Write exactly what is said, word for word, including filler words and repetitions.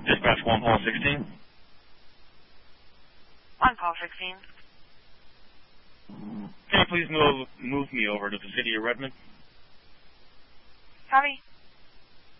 Dispatch one call sixteen. On call sixteen. Can you please move move me over to the city of Redmond? Copy.